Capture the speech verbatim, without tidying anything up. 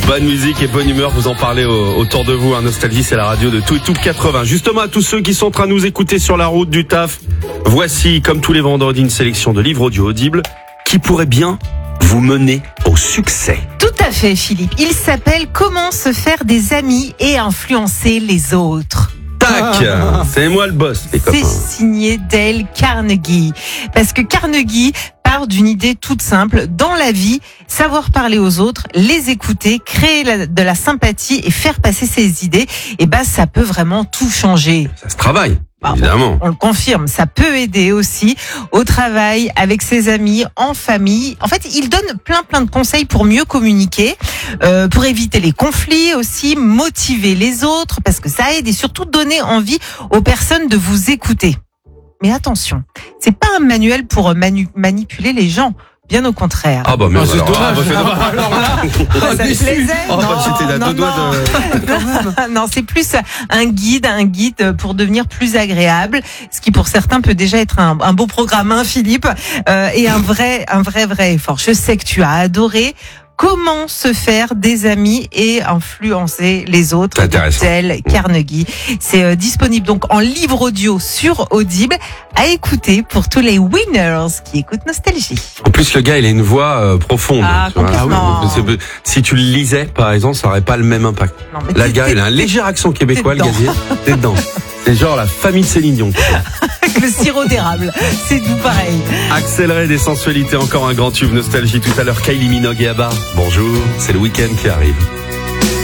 Bonne musique et bonne humeur, vous en parlez au, autour de vous. Hein. Nostalgie, c'est la radio de tout et tout quatre-vingts. Justement, à tous ceux qui sont en train de nous écouter sur la route du taf, voici, comme tous les vendredis, une sélection de livres audio audibles qui pourraient bien vous mener au succès. Tout à fait, Philippe. Il s'appelle « Comment se faire des amis et influencer les autres ». Tac, c'est moi le boss, les copains. C'est signé Dale Carnegie. Parce que Carnegie part d'une idée toute simple. Dans la vie, savoir parler aux autres, les écouter, créer la, de la sympathie et faire passer ses idées, et ben, ça peut vraiment tout changer. Ça se travaille. Bah, Évidemment. On, on le confirme, ça peut aider aussi au travail, avec ses amis, en famille. En fait, il donne plein plein de conseils pour mieux communiquer, euh, pour éviter les conflits aussi, motiver les autres, parce que ça aide, et surtout donner envie aux personnes de vous écouter. Mais attention, c'est pas un manuel pour manu- manipuler les gens. Bien au contraire. Ah bah mais Oh, c'est alors, dommage. ah, bah, c'est dommage. Alors là, Ça te plaisait? Oh, bah, c'était à non, deux doigts de... non, c'est plus un guide, un guide pour devenir plus agréable, ce qui pour certains peut déjà être un, un beau programme, hein, Philippe, euh, et un vrai, un vrai, vrai effort. Je sais que tu as adoré. Comment se faire des amis et influencer les autres, de Dale Carnegie. C'est euh, disponible donc en livre audio sur Audible, à écouter pour tous les winners qui écoutent Nostalgie. En plus, le gars, il a une voix euh, profonde. Ah, tu vois. complètement. Ah oui, si tu le lisais, par exemple, ça aurait pas le même impact. Non, mais Là, t'es- le gars, t'es- il a un léger accent québécois, le dedans. gazier. T'es dedans. C'est genre la famille de Céline Dion. Avec le sirop d'érable, c'est tout pareil. Accéléré des sensualités, encore un grand tube Nostalgie. Tout à l'heure, Kylie Minogue et Abba. Bonjour, c'est le week-end qui arrive.